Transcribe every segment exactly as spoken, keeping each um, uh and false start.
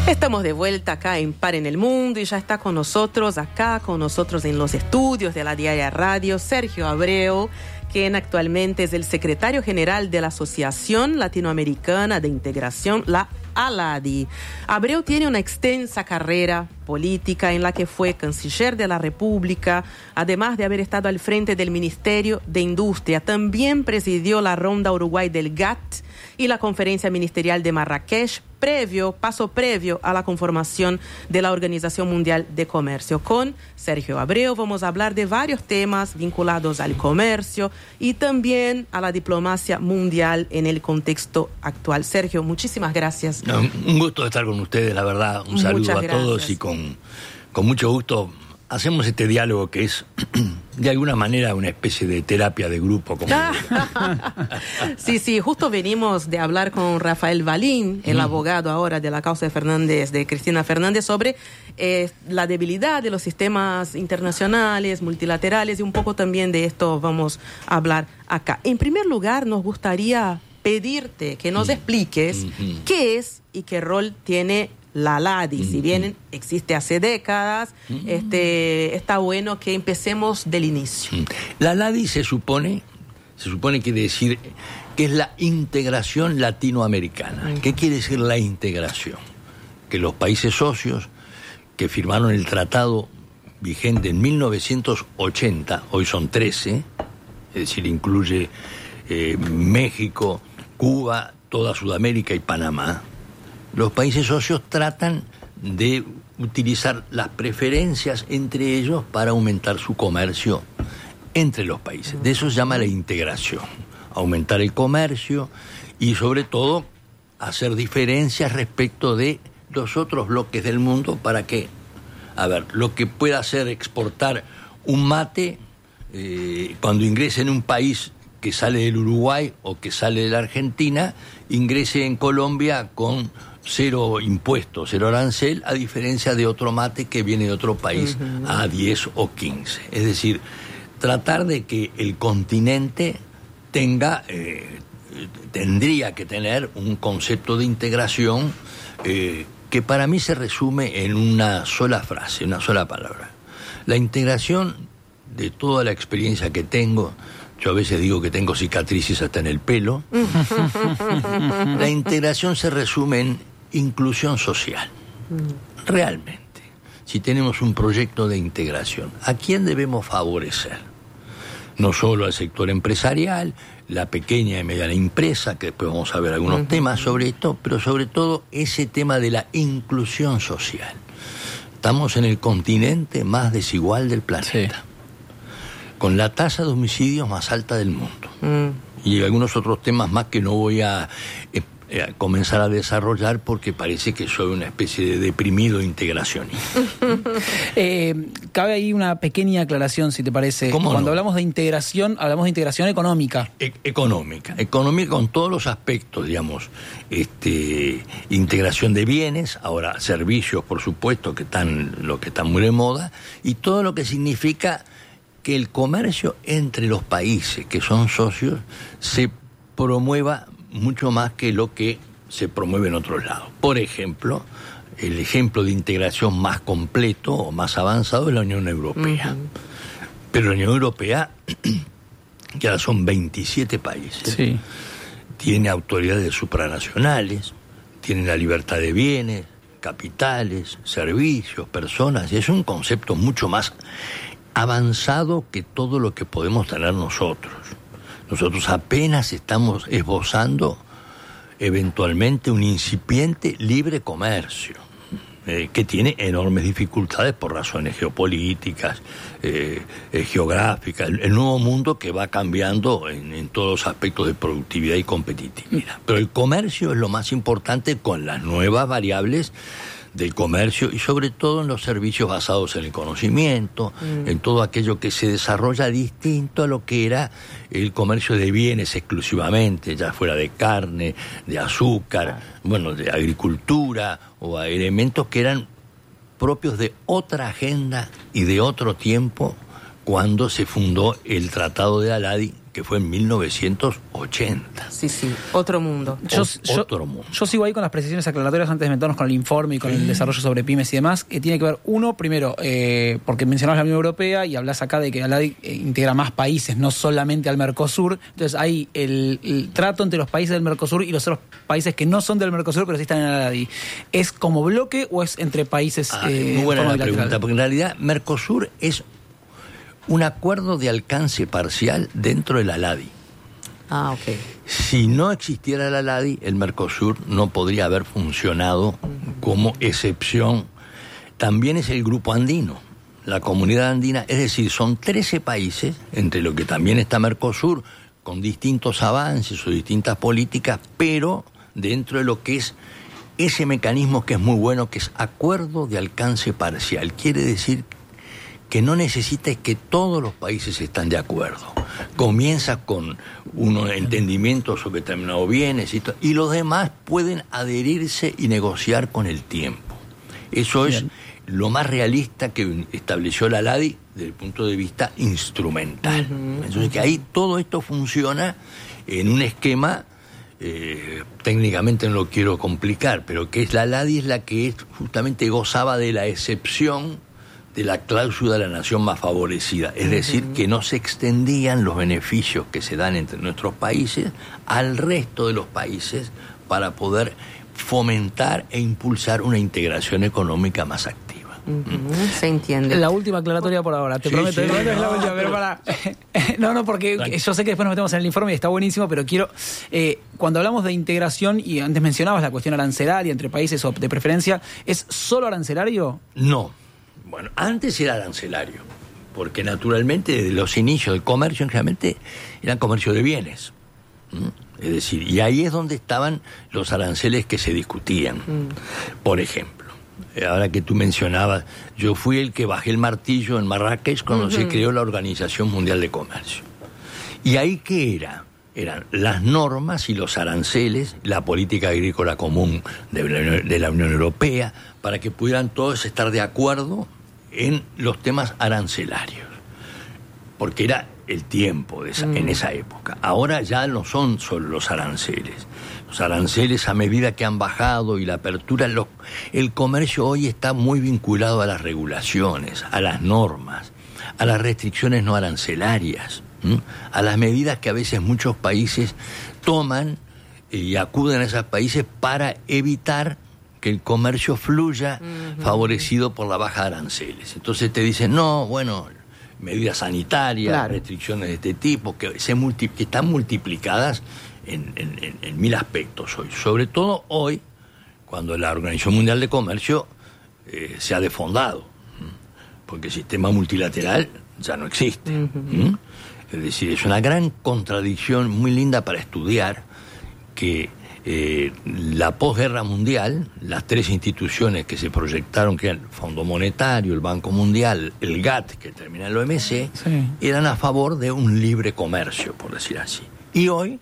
Estamos de vuelta acá en Par en el Mundo y ya está con nosotros, acá con nosotros en los estudios de la Diaria Radio, Sergio Abreu, quien actualmente es el secretario general de la Asociación Latinoamericana de Integración, la ALADI. Abreu tiene una extensa carrera política en la que fue canciller de la República, además de haber estado al frente del Ministerio de Industria. También presidió la Ronda Uruguay del G A T T y la Conferencia Ministerial de Marrakech, previo, paso previo a la conformación de la Organización Mundial de Comercio. Con Sergio Abreu vamos a hablar de varios temas vinculados al comercio y también a la diplomacia mundial en el contexto actual. Sergio, muchísimas gracias. No, un gusto estar con ustedes, la verdad. Un saludo Muchas a gracias. todos y con, con mucho gusto hacemos este diálogo que es de alguna manera una especie de terapia de grupo. Como sí, sí, justo venimos de hablar con Rafael Balín, el mm. abogado ahora de la causa de Fernández, de Cristina Fernández, sobre eh, la debilidad de los sistemas internacionales, multilaterales, y un poco también de esto vamos a hablar acá. En primer lugar, nos gustaría pedirte que nos mm. expliques mm-hmm. qué es y qué rol tiene la ALADI. Mm-hmm. Si bien existe hace décadas, mm-hmm. este, está bueno que empecemos del inicio. La ALADI se supone, se supone quiere decir que es la integración latinoamericana. Mm-hmm. ¿Qué quiere decir la integración? Que los países socios que firmaron el tratado vigente en mil novecientos ochenta, hoy son trece, es decir, incluye eh, México, Cuba, toda Sudamérica y Panamá. Los países socios tratan de utilizar las preferencias entre ellos para aumentar su comercio entre los países. De eso se llama la integración. Aumentar el comercio y sobre todo hacer diferencias respecto de los otros bloques del mundo para que, a ver, lo que pueda hacer exportar un mate eh, cuando ingrese en un país que sale del Uruguay o que sale de la Argentina, ingrese en Colombia con cero impuestos, cero arancel, a diferencia de otro mate que viene de otro país uh-huh. a diez o quince. Es decir, tratar de que el continente tenga, eh, tendría que tener un concepto de integración eh, que para mí se resume en una sola frase, una sola palabra. La integración, de toda la experiencia que tengo, yo a veces digo que tengo cicatrices hasta en el pelo, la integración se resume en inclusión social. Realmente, si tenemos un proyecto de integración, ¿a quién debemos favorecer? No solo al sector empresarial, la pequeña y mediana empresa, que después vamos a ver algunos uh-huh. temas sobre esto, pero sobre todo ese tema de la inclusión social. Estamos en el continente más desigual del planeta, sí. con la tasa de homicidios más alta del mundo. Mm. Y algunos otros temas más que no voy a eh, eh, comenzar a desarrollar porque parece que soy una especie de deprimido integracionista. eh, cabe ahí una pequeña aclaración, si te parece. Cuando no? hablamos de integración, hablamos de integración económica. E- económica. Económica con todos los aspectos, digamos. Este, integración de bienes, ahora servicios, por supuesto, que están, lo que están muy de moda, y todo lo que significa que el comercio entre los países que son socios se promueva mucho más que lo que se promueve en otros lados. Por ejemplo, el ejemplo de integración más completo o más avanzado es la Unión Europea. Uh-huh. Pero la Unión Europea, que ahora son veintisiete países, sí. tiene autoridades supranacionales, tiene la libertad de bienes, capitales, servicios, personas, y es un concepto mucho más avanzado que todo lo que podemos tener nosotros. Nosotros apenas estamos esbozando eventualmente un incipiente libre comercio, eh, que tiene enormes dificultades por razones geopolíticas, eh, eh, geográficas, el, el nuevo mundo que va cambiando en, en todos los aspectos de productividad y competitividad. Pero el comercio es lo más importante con las nuevas variables del comercio y sobre todo en los servicios basados en el conocimiento, mm. en todo aquello que se desarrolla distinto a lo que era el comercio de bienes exclusivamente, ya fuera de carne, de azúcar, bueno, de agricultura o elementos que eran propios de otra agenda y de otro tiempo cuando se fundó el Tratado de ALADI, que fue en mil novecientos ochenta. Sí, sí, otro mundo. Yo, o, otro yo, mundo. Yo sigo ahí con las precisiones aclaratorias antes de meternos con el informe y con sí. el desarrollo sobre pymes y demás, que tiene que ver, uno, primero, eh, porque mencionabas la Unión Europea y hablas acá de que Aladi eh, integra más países, no solamente al Mercosur. Entonces hay el, el trato entre los países del Mercosur y los otros países que no son del Mercosur, pero sí están en Aladi. ¿Es como bloque o es entre países? Ah, eh, muy buena la pregunta, porque en realidad Mercosur es un acuerdo de alcance parcial dentro del Aladi. Ah, ok. Si no existiera el Aladi, el Mercosur no podría haber funcionado uh-huh. como excepción. También es el grupo andino, la comunidad andina, es decir, son trece países, entre lo que también está Mercosur, con distintos avances o distintas políticas, pero dentro de lo que es ese mecanismo que es muy bueno, que es acuerdo de alcance parcial. Quiere decir que no necesita que todos los países estén de acuerdo. Comienza con un entendimiento sobre determinados bienes y, y los demás pueden adherirse y negociar con el tiempo. Eso Bien. es lo más realista que estableció la Aladi desde el punto de vista instrumental. Uh-huh. Entonces que ahí todo esto funciona en un esquema, eh, técnicamente no lo quiero complicar, pero que es la Aladi es la que justamente gozaba de la excepción de la cláusula de la nación más favorecida, es decir, uh-huh. que no se extendían los beneficios que se dan entre nuestros países al resto de los países para poder fomentar e impulsar una integración económica más activa. Uh-huh. ¿Mm? Se entiende. La última aclaratoria por ahora, te sí, prometo, sí, te prometo no, es la última, pero para... no, no, porque Tranquilo. Yo sé que después nos metemos en el informe y está buenísimo, pero quiero... Eh, cuando hablamos de integración, y antes mencionabas la cuestión arancelaria entre países o de preferencia, ¿es solo arancelario? No. Bueno, antes era arancelario, porque naturalmente desde los inicios del comercio generalmente eran comercio de bienes. ¿Mm? Es decir, y ahí es donde estaban los aranceles que se discutían. Mm. Por ejemplo, ahora que tú mencionabas, yo fui el que bajé el martillo en Marrakech cuando uh-huh. se creó la Organización Mundial de Comercio. ¿Y ahí qué era? Eran las normas y los aranceles, la política agrícola común de la, de la Unión Europea, para que pudieran todos estar de acuerdo en los temas arancelarios, porque era el tiempo de esa, mm. en esa época. Ahora ya no son solo los aranceles. Los aranceles, a medida que han bajado y la apertura, lo, el comercio hoy está muy vinculado a las regulaciones, a las normas, a las restricciones no arancelarias, ¿m? a las medidas que a veces muchos países toman y acuden a esos países para evitar que el comercio fluya uh-huh. favorecido por la baja de aranceles. Entonces te dicen, no, bueno, medidas sanitarias, claro. restricciones de este tipo, que, se multi, que están multiplicadas en, en, en, en mil aspectos hoy. Sobre todo hoy, cuando la Organización Mundial de Comercio eh, se ha desfondado, porque el sistema multilateral ya no existe. Uh-huh. ¿Mm? Es decir, es una gran contradicción muy linda para estudiar que Eh, la posguerra mundial, las tres instituciones que se proyectaron, que eran el Fondo Monetario, el Banco Mundial, el G A T T, que termina en la O M C, sí. eran a favor de un libre comercio, por decir así. Y hoy,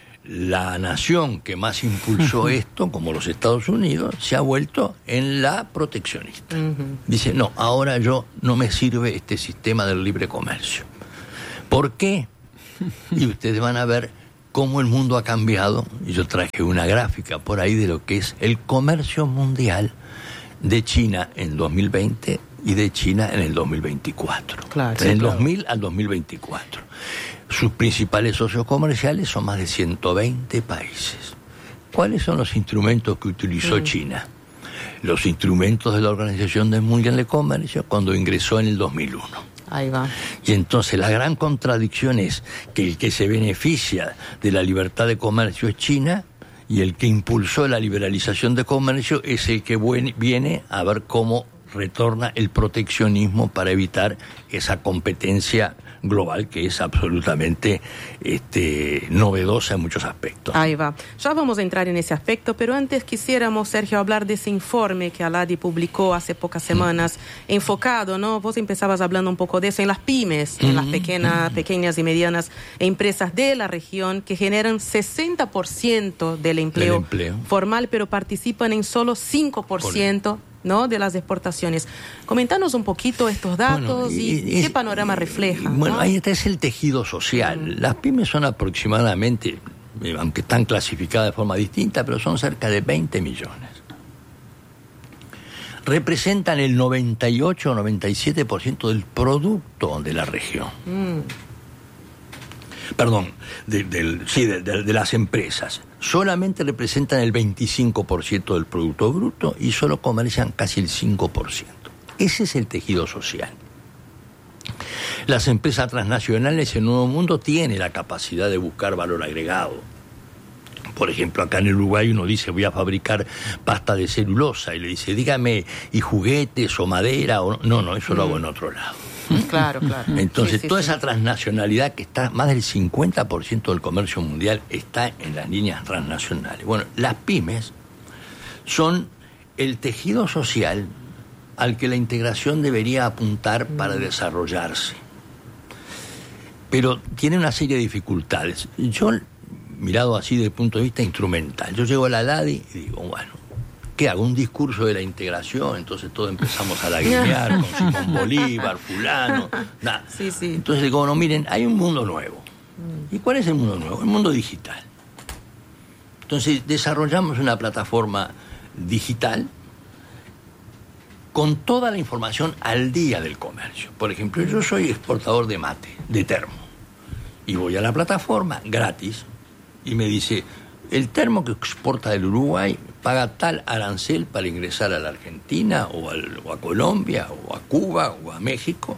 la nación que más impulsó esto, como los Estados Unidos, se ha vuelto en la proteccionista. Uh-huh. Dice, no, ahora yo no me sirve este sistema del libre comercio. ¿Por qué? Y ustedes van a ver cómo el mundo ha cambiado, y yo traje una gráfica por ahí de lo que es el comercio mundial de China en dos mil veinte y de China en el dos mil veinticuatro. Claro, en el claro. dos mil al dos mil veinticuatro. Sus principales socios comerciales son más de ciento veinte países. ¿Cuáles son los instrumentos que utilizó mm. China? Los instrumentos de la Organización Mundial de Comercio cuando ingresó en el dos mil uno. Ahí va. Y entonces la gran contradicción es que el que se beneficia de la libertad de comercio es China y el que impulsó la liberalización de comercio es el que viene a ver cómo retorna el proteccionismo para evitar esa competencia global que es absolutamente este, novedosa en muchos aspectos. Ahí va. Ya vamos a entrar en ese aspecto, pero antes quisiéramos, Sergio, hablar de ese informe que Aladi publicó hace pocas semanas, mm. enfocado, ¿no? Vos empezabas hablando un poco de eso, en las pymes, mm. en las pequeñas, mm. pequeñas y medianas empresas de la región que generan sesenta por ciento del empleo, del empleo formal, pero participan en solo cinco por ciento ¿no?, de las exportaciones. Comentanos un poquito estos datos bueno, y, y es, qué panorama refleja. Bueno, ¿no? ahí está es el tejido social. Mm. Las pymes son aproximadamente, aunque están clasificadas de forma distinta, pero son cerca de veinte millones. Representan el noventa y ocho o noventa y siete por ciento del producto de la región. Mm. Perdón, de, de, sí, de, de, de las empresas. Solamente representan el veinticinco por ciento del Producto Bruto y solo comercian casi el cinco por ciento. Ese es el tejido social. Las empresas transnacionales en el Nuevo Mundo tienen la capacidad de buscar valor agregado. Por ejemplo, acá en el Uruguay uno dice, voy a fabricar pasta de celulosa, y le dice, dígame, ¿y juguetes o madera? O no, no, eso mm. lo hago en otro lado. Claro, claro. Entonces, sí, sí, toda sí. esa transnacionalidad que está, más del cincuenta por ciento del comercio mundial está en las líneas transnacionales. Bueno, las pymes son el tejido social al que la integración debería apuntar mm. para desarrollarse. Pero tiene una serie de dificultades. Yo, mirado así desde el punto de vista instrumental, yo llego a la LADI y digo, bueno, ¿qué hago? Un discurso de la integración, entonces todos empezamos a lagrimear con Simón Bolívar, fulano, nada. Sí, sí. Entonces digo, no, miren, hay un mundo nuevo. ¿Y cuál es el mundo nuevo? El mundo digital. Entonces desarrollamos una plataforma digital con toda la información al día del comercio. Por ejemplo, yo soy exportador de mate, de termo, y voy a la plataforma gratis y me dice, el termo que exporta del Uruguay paga tal arancel para ingresar a la Argentina o, al, o a Colombia o a Cuba o a México.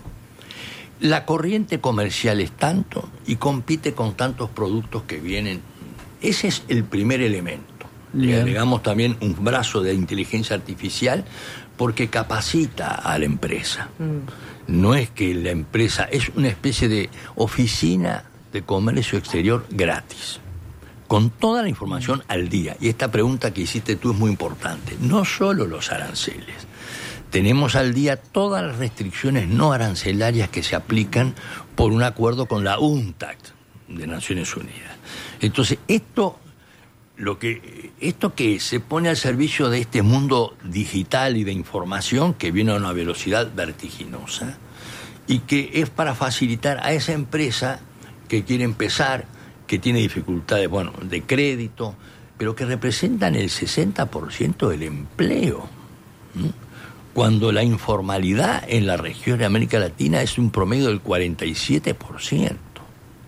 La corriente comercial es tanto y compite con tantos productos que vienen. Ese es el primer elemento. Bien. Le agregamos también un brazo de inteligencia artificial porque capacita a la empresa. Mm. No es que la empresa, es una especie de oficina de comercio exterior gratis, con toda la información al día. Y esta pregunta que hiciste tú es muy importante. No solo los aranceles. Tenemos al día todas las restricciones no arancelarias que se aplican por un acuerdo con la UNTAC de Naciones Unidas. Entonces, esto, lo que, esto que se pone al servicio de este mundo digital y de información que viene a una velocidad vertiginosa y que es para facilitar a esa empresa que quiere empezar, que tiene dificultades, bueno, de crédito, pero que representan el sesenta por ciento del empleo. ¿Mm? Cuando la informalidad en la región de América Latina es un promedio del cuarenta y siete por ciento.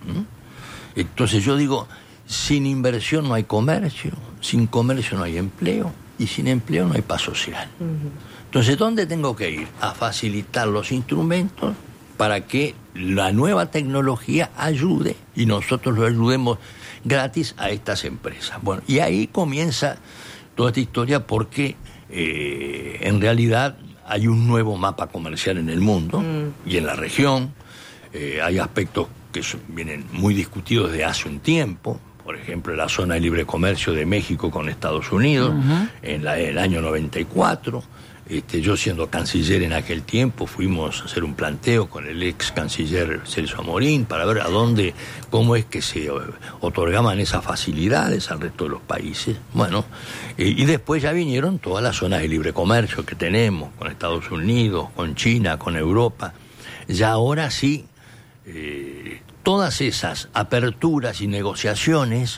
¿Mm? Entonces yo digo, sin inversión no hay comercio, sin comercio no hay empleo, y sin empleo no hay paz social. Uh-huh. Entonces, ¿dónde tengo que ir? A facilitar los instrumentos para que la nueva tecnología ayude y nosotros lo ayudemos gratis a estas empresas. Bueno, y ahí comienza toda esta historia porque eh, en realidad hay un nuevo mapa comercial en el mundo mm. y en la región. Eh, hay aspectos que son, vienen muy discutidos desde hace un tiempo. Por ejemplo, la zona de libre comercio de México con Estados Unidos, uh-huh. en la, el año noventa y cuatro. Este, yo siendo canciller en aquel tiempo fuimos a hacer un planteo con el ex canciller Celso Amorín para ver a dónde, cómo es que se otorgaban esas facilidades al resto de los países. Bueno, eh, y después ya vinieron todas las zonas de libre comercio que tenemos con Estados Unidos, con China, con Europa. Ya ahora sí, eh, todas esas aperturas y negociaciones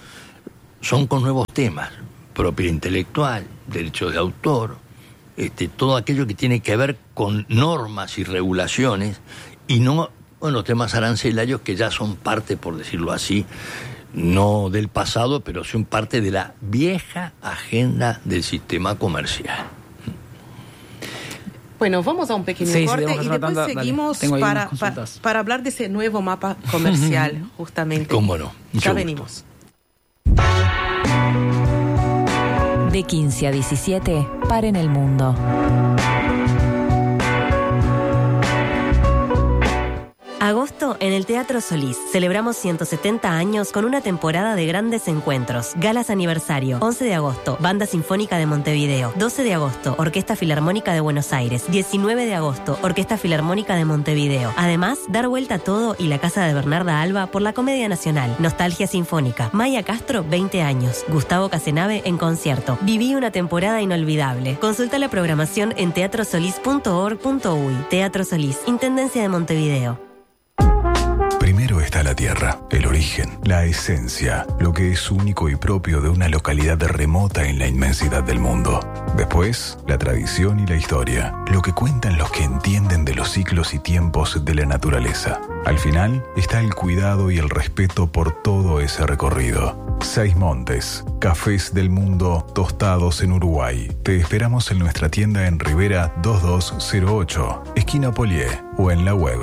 son con nuevos temas, propiedad intelectual, derechos de autor, Este, todo aquello que tiene que ver con normas y regulaciones y no con los temas arancelarios que ya son parte, por decirlo así, no del pasado, pero son parte de la vieja agenda del sistema comercial. Bueno, vamos a un pequeño sí, corte sí, y después tanda, seguimos para, para, para hablar de ese nuevo mapa comercial, justamente. ¿Cómo no? Ya venimos. De quince a diecisiete, paren el mundo. Agosto agosto, en el Teatro Solís, celebramos ciento setenta años con una temporada de grandes encuentros. Galas aniversario, once de agosto, Banda Sinfónica de Montevideo. doce de agosto, Orquesta Filarmónica de Buenos Aires. diecinueve de agosto, Orquesta Filarmónica de Montevideo. Además, dar vuelta a todo y la casa de Bernarda Alba por la Comedia Nacional. Nostalgia Sinfónica. Maya Castro, veinte años. Gustavo Casenave en concierto. Viví una temporada inolvidable. Consulta la programación en teatro solís punto org punto uy. Teatro Solís, Intendencia de Montevideo. Primero está la tierra, el origen, la esencia, lo que es único y propio de una localidad remota en la inmensidad del mundo. Después, la tradición y la historia, lo que cuentan los que entienden de los ciclos y tiempos de la naturaleza. Al final, está el cuidado y el respeto por todo ese recorrido. Seis Montes, cafés del mundo tostados en Uruguay. Te esperamos en nuestra tienda en Rivera dos dos cero ocho, esquina Polié, o en la web.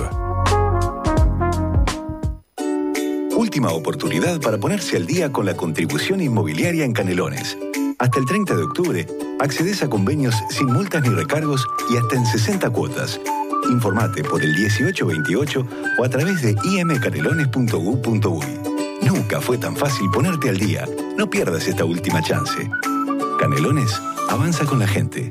Última oportunidad para ponerse al día con la contribución inmobiliaria en Canelones. Hasta el treinta de octubre, accedes a convenios sin multas ni recargos y hasta en sesenta cuotas. Informate por el dieciocho veintiocho o a través de i m canelones punto u punto uy. Nunca fue tan fácil ponerte al día. No pierdas esta última chance. Canelones, avanza con la gente.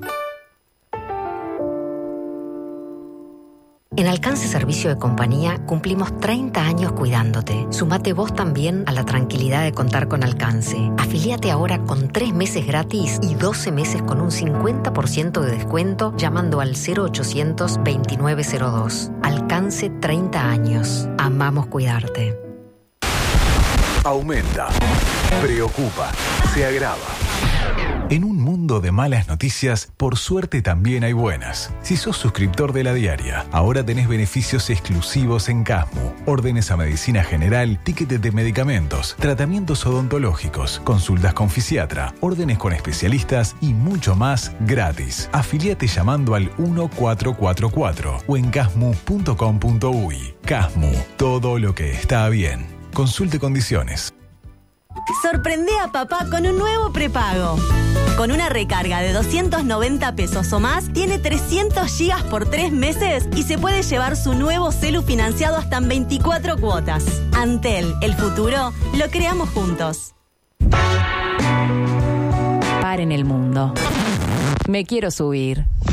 En Alcance Servicio de Compañía cumplimos treinta años cuidándote. Sumate vos también a la tranquilidad de contar con Alcance. Afilíate ahora con tres meses gratis y doce meses con un cincuenta por ciento de descuento llamando al cero ochocientos veintinueve cero dos. Alcance treinta años. Amamos cuidarte. Aumenta, preocupa, se agrava. En un mundo de malas noticias, por suerte también hay buenas. Si sos suscriptor de La Diaria, ahora tenés beneficios exclusivos en Casmu. Órdenes a medicina general, tickets de medicamentos, tratamientos odontológicos, consultas con fisiatra, órdenes con especialistas y mucho más gratis. Afiliate llamando al uno cuatro cuatro cuatro o en casmu punto com punto uy. Casmu, todo lo que está bien. Consulte condiciones. Sorprende a papá con un nuevo prepago. Con una recarga de doscientos noventa pesos o más, tiene trescientos gigas por tres meses y se puede llevar su nuevo celu financiado hasta en veinticuatro cuotas. Antel, el futuro, lo creamos juntos. Par en el mundo. Me quiero subir.